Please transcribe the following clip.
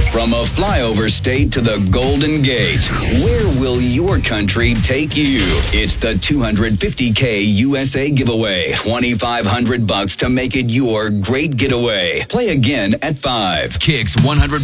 From a flyover state to the Golden Gate, where will your country take you? It's the 250K USA giveaway. $2,500 to make it your great getaway. Play again at 5. Kicks 100.